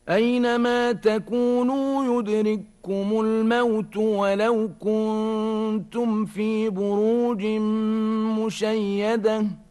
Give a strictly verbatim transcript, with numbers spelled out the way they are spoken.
أينما تكونوا يدرككم الموت ولو كنتم في بروج مشيدة